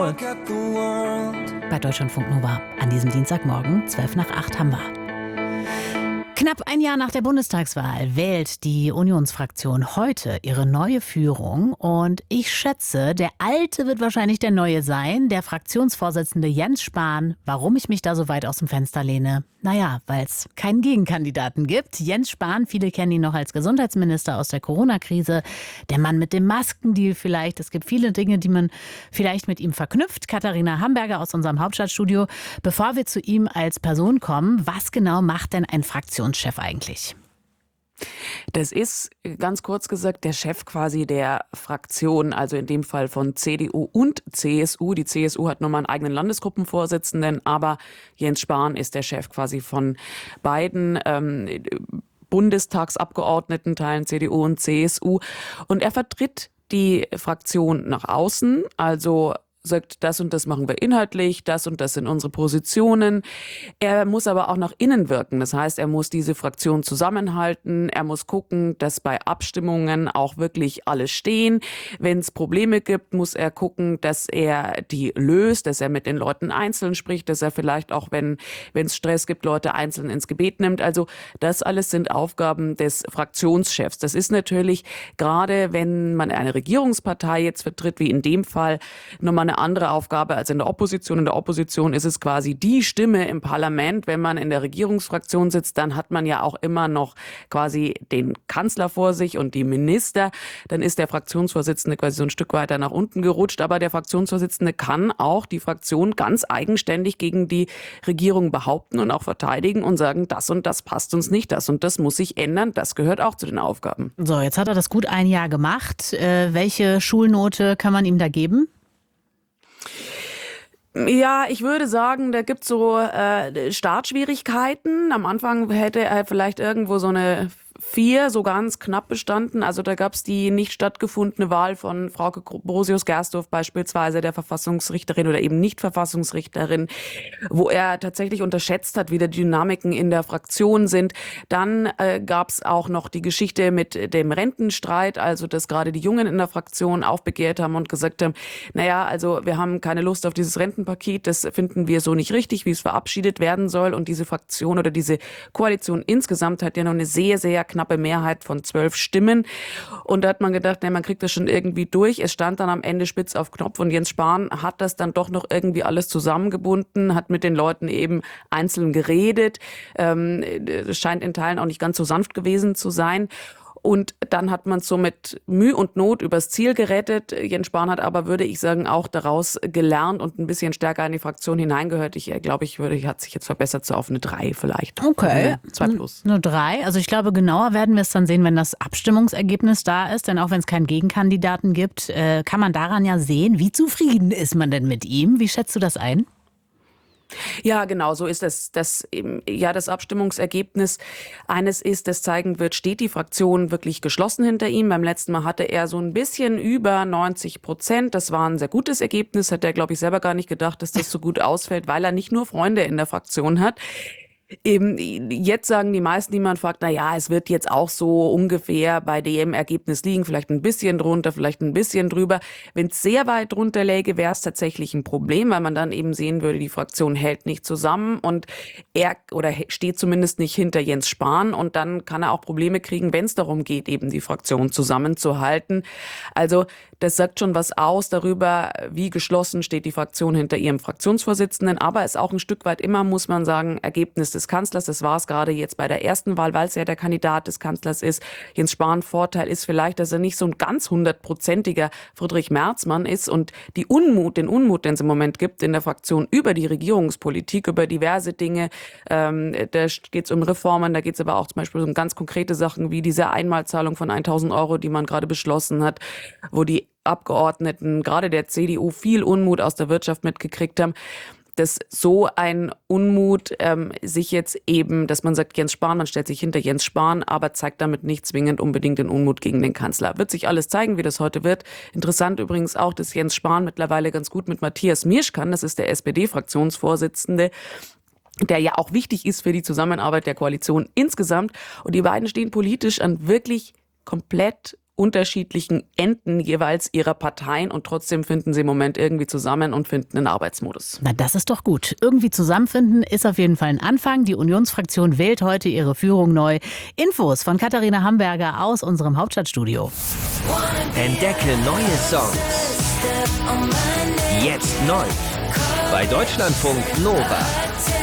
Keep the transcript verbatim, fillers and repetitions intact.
Bei Deutschlandfunk Nova an diesem Dienstagmorgen, zwölf nach acht haben wir. Knapp ein Jahr nach der Bundestagswahl wählt die Unionsfraktion heute ihre neue Führung. Und ich schätze, der Alte wird wahrscheinlich der Neue sein, der Fraktionsvorsitzende Jens Spahn. Warum ich mich da so weit aus dem Fenster lehne? Naja, weil es keinen Gegenkandidaten gibt. Jens Spahn, viele kennen ihn noch als Gesundheitsminister aus der Corona-Krise. Der Mann mit dem Maskendeal vielleicht. Es gibt viele Dinge, die man vielleicht mit ihm verknüpft. Katharina Hamburger aus unserem Hauptstadtstudio. Bevor wir zu ihm als Person kommen, was genau macht denn ein Fraktionschef eigentlich? Das ist, ganz kurz gesagt, der Chef quasi der Fraktion, also in dem Fall von C D U und C S U. Die C S U hat nochmal einen eigenen Landesgruppenvorsitzenden, aber Jens Spahn ist der Chef quasi von beiden ähm, Bundestagsabgeordneten, Teilen C D U und C S U. Und er vertritt die Fraktion nach außen, also sagt, das und das machen wir inhaltlich, das und das sind unsere Positionen. Er muss aber auch nach innen wirken. Das heißt, er muss diese Fraktion zusammenhalten. Er muss gucken, dass bei Abstimmungen auch wirklich alle stehen. Wenn es Probleme gibt, muss er gucken, dass er die löst, dass er mit den Leuten einzeln spricht, dass er vielleicht auch, wenn wenn es Stress gibt, Leute einzeln ins Gebet nimmt. Also das alles sind Aufgaben des Fraktionschefs. Das ist natürlich, gerade wenn man eine Regierungspartei jetzt vertritt, wie in dem Fall, nochmal eine andere Aufgabe als in der Opposition. In der Opposition ist es quasi die Stimme im Parlament. Wenn man in der Regierungsfraktion sitzt, dann hat man ja auch immer noch quasi den Kanzler vor sich und die Minister. Dann ist der Fraktionsvorsitzende quasi so ein Stück weiter nach unten gerutscht. Aber der Fraktionsvorsitzende kann auch die Fraktion ganz eigenständig gegen die Regierung behaupten und auch verteidigen und sagen, das und das passt uns nicht, das und das muss sich ändern. Das gehört auch zu den Aufgaben. So, jetzt hat er das gut ein Jahr gemacht. Äh, welche Schulnote kann man ihm da geben? Ja, ich würde sagen, da gibt's so äh, Startschwierigkeiten. Am Anfang hätte er vielleicht irgendwo so eine vier so ganz knapp bestanden. Also da gab's die nicht stattgefundene Wahl von Frauke Brosius-Gersdorf beispielsweise, der Verfassungsrichterin oder eben nicht Verfassungsrichterin, wo er tatsächlich unterschätzt hat, wie die Dynamiken in der Fraktion sind. Dann äh, gab's auch noch die Geschichte mit dem Rentenstreit, also dass gerade die Jungen in der Fraktion aufbegehrt haben und gesagt haben, naja, also wir haben keine Lust auf dieses Rentenpaket, das finden wir so nicht richtig, wie es verabschiedet werden soll. Und diese Fraktion oder diese Koalition insgesamt hat ja noch eine sehr, sehr knappe Mehrheit von zwölf Stimmen. Und da hat man gedacht, nee, man kriegt das schon irgendwie durch. Es stand dann am Ende spitz auf Knopf und Jens Spahn hat das dann doch noch irgendwie alles zusammengebunden, hat mit den Leuten eben einzeln geredet. Ähm, es scheint in Teilen auch nicht ganz so sanft gewesen zu sein. Und dann hat man es so mit Mühe und Not übers Ziel gerettet. Jens Spahn hat aber, würde ich sagen, auch daraus gelernt und ein bisschen stärker in die Fraktion hineingehört. Ich glaube, ich würde, hat sich jetzt verbessert so auf eine drei vielleicht. Okay. Eine zwei plus. Eine drei. Also ich glaube, genauer werden wir es dann sehen, wenn das Abstimmungsergebnis da ist. Denn auch wenn es keinen Gegenkandidaten gibt, kann man daran ja sehen, wie zufrieden ist man denn mit ihm. Wie schätzt du das ein? Ja, genau, so ist es. Das, ja, das Abstimmungsergebnis eines ist, das zeigen wird, steht die Fraktion wirklich geschlossen hinter ihm. Beim letzten Mal hatte er so ein bisschen über neunzig Prozent. Das war ein sehr gutes Ergebnis. Hat er, glaube ich, selber gar nicht gedacht, dass das so gut ausfällt, weil er nicht nur Freunde in der Fraktion hat. Eben, jetzt sagen die meisten, die man fragt, na ja, es wird jetzt auch so ungefähr bei dem Ergebnis liegen, vielleicht ein bisschen drunter, vielleicht ein bisschen drüber. Wenn es sehr weit drunter läge, wäre es tatsächlich ein Problem, weil man dann eben sehen würde, die Fraktion hält nicht zusammen und er oder steht zumindest nicht hinter Jens Spahn und dann kann er auch Probleme kriegen, wenn es darum geht, eben die Fraktion zusammenzuhalten. Also das sagt schon was aus darüber, wie geschlossen steht die Fraktion hinter ihrem Fraktionsvorsitzenden, aber es ist auch ein Stück weit immer, muss man sagen, Ergebnis des Kanzlers. Das war es gerade jetzt bei der ersten Wahl, weil es ja der Kandidat des Kanzlers ist. Jens Spahn Vorteil ist vielleicht, dass er nicht so ein ganz hundertprozentiger Friedrich Merzmann ist und die Unmut, den Unmut, den es im Moment gibt in der Fraktion über die Regierungspolitik, über diverse Dinge. Ähm, da geht es um Reformen, da geht es aber auch zum Beispiel um ganz konkrete Sachen wie diese Einmalzahlung von tausend Euro, die man gerade beschlossen hat, wo die Abgeordneten, gerade der C D U, viel Unmut aus der Wirtschaft mitgekriegt haben. Dass so ein Unmut ähm, sich jetzt eben, dass man sagt, Jens Spahn, man stellt sich hinter Jens Spahn, aber zeigt damit nicht zwingend unbedingt den Unmut gegen den Kanzler. Wird sich alles zeigen, wie das heute wird. Interessant übrigens auch, dass Jens Spahn mittlerweile ganz gut mit Matthias Miersch kann. Das ist der S P D-Fraktionsvorsitzende, der ja auch wichtig ist für die Zusammenarbeit der Koalition insgesamt. Und die beiden stehen politisch an wirklich komplett unterschiedlichen Enden jeweils ihrer Parteien und trotzdem finden sie im Moment irgendwie zusammen und finden einen Arbeitsmodus. Na, das ist doch gut. Irgendwie zusammenfinden ist auf jeden Fall ein Anfang. Die Unionsfraktion wählt heute ihre Führung neu. Infos von Katharina Hamburger aus unserem Hauptstadtstudio. Entdecke neue Songs. Jetzt neu bei Deutschlandfunk Nova.